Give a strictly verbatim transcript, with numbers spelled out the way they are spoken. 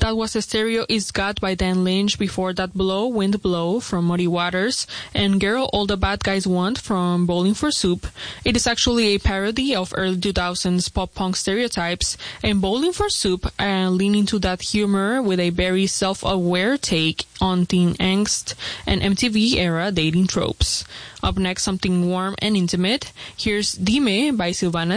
That was Stereo Is God by Dan Lynch. Before that, Blow, Wind Blow from Muddy Waters, and Girl, All the Bad Guys Want from Bowling for Soup. It is actually a parody of early two thousands pop-punk stereotypes, and Bowling for Soup uh, lean into that humor with a very self-aware take on teen angst and M T V-era dating tropes. Up next, something warm and intimate. Here's Dime by Sylvana